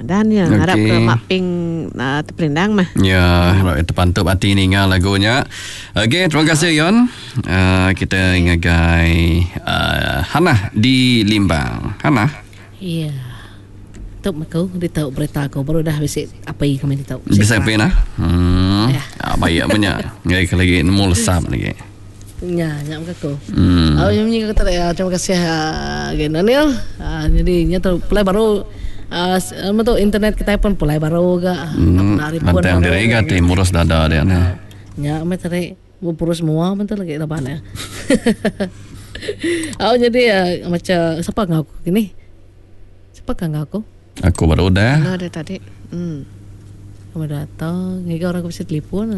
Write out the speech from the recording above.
Ramadan ya. Harap ke Mak Ping terperindang mah. Ya, itu pantuk hati ni ngah lagunya. Okey, terima kasih Yon. Kita ingagai Hana di Limbang. Hana. Iya. Tahu aku ditahu berita aku baru dah bisik apa yang kami ditahu. Bisa apa nah? Baik apanya. Ngai lagi nemu lesap lagi. Ya, nyam aku. Yang ni kata ya terima kasih Daniel. Jadi nyata pulai baru tu internet kita pun pulai baru ga. Nanti yang diri gati murus dada dia nah. Ya, tadi purus semua bentar lagi depan ya. Jadi macam siapa ngaku gini? Siapa ngaku? Aku baru dah. Ada tadi. Kamu datang, nggak orang aku bisa telepon.